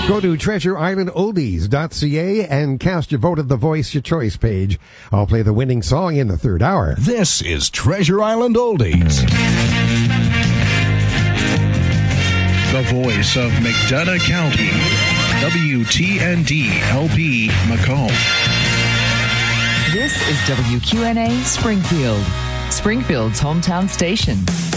Go to treasureislandoldies.ca and cast your vote at the Voice Your Choice page. I'll play the winning song in the third hour. This is Treasure Island Oldies. The voice of McDonough County, WTND-LP Macomb. This is WQNA Springfield, Springfield's hometown station.